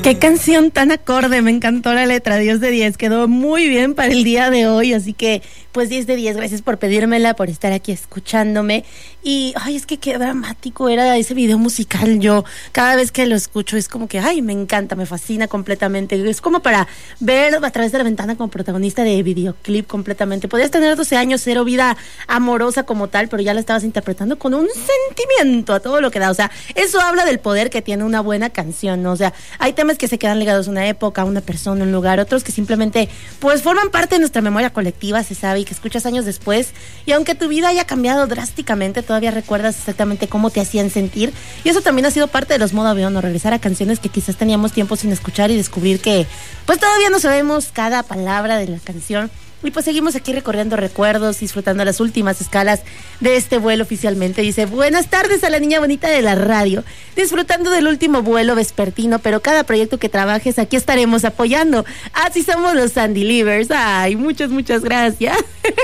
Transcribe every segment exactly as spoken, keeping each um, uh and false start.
Qué canción tan acorde, me encantó la letra, diez de diez, quedó muy bien para el día de hoy, así que pues diez de diez, gracias por pedírmela, por estar aquí escuchándome. Y ay, es que qué dramático era ese video musical. Yo cada vez que lo escucho es como que ay, me encanta, me fascina completamente. Es como para ver a través de la ventana como protagonista de videoclip completamente. Podías tener doce años, cero vida amorosa como tal, pero ya la estabas interpretando con un sentimiento a todo lo que da. O sea, eso habla del poder que tiene una buena canción, ¿no? O sea, hay temas que se quedan ligados a una época, a una persona, un lugar, otros que simplemente pues forman parte de nuestra memoria colectiva, se sabe, y que escuchas años después, y aunque tu vida haya cambiado drásticamente, todavía recuerdas exactamente cómo te hacían sentir, y eso también ha sido parte de los modo avión, o regresar a canciones que quizás teníamos tiempo sin escuchar y descubrir que pues todavía no sabemos cada palabra de la canción. Y pues seguimos aquí recorriendo recuerdos, disfrutando las últimas escalas de este vuelo oficialmente. Dice, buenas tardes a la niña bonita de la radio, disfrutando del último vuelo vespertino, pero cada proyecto que trabajes aquí estaremos apoyando. Así somos los Sandy Livers. Ay, muchas, muchas gracias.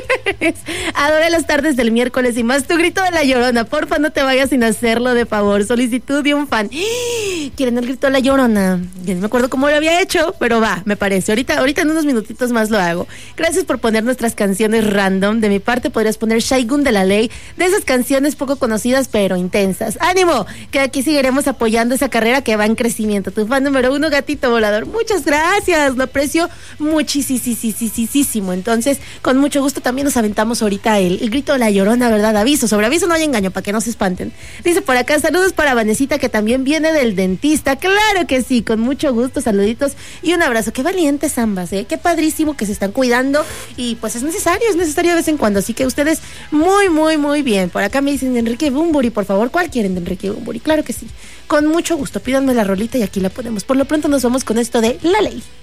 Adoré las tardes del miércoles y más tu grito de la Llorona. Porfa, no te vayas sin hacerlo, de favor. Solicitud de un fan. ¿Quieren el grito de la Llorona? Ya no me acuerdo cómo lo había hecho, pero va, me parece. Ahorita, ahorita en unos minutitos más lo hago. Gracias por poner nuestras canciones random. De mi parte podrías poner Shaigun de la Ley, de esas canciones poco conocidas pero intensas. ¡Ánimo! Que aquí seguiremos apoyando esa carrera que va en crecimiento. Tu fan número uno, Gatito Volador. Muchas gracias, lo aprecio muchísimo. Entonces, con mucho gusto también nos aventamos ahorita el, el grito de la Llorona, ¿verdad? Aviso, sobre aviso no hay engaño, para que no se espanten. Dice por acá, saludos para Vanesita, que también viene del dentista. Claro que sí, con mucho gusto, saluditos y un abrazo. Qué valientes ambas, ¿eh? Qué padrísimo que se están cuidando. Y pues es necesario, es necesario de vez en cuando. Así que ustedes muy, muy, muy bien. Por acá me dicen de Enrique Bunbury, por favor. ¿Cuál quieren de Enrique Bunbury? Claro que sí. Con mucho gusto. Pídanme la rolita y aquí la ponemos. Por lo pronto nos vamos con esto de La Ley.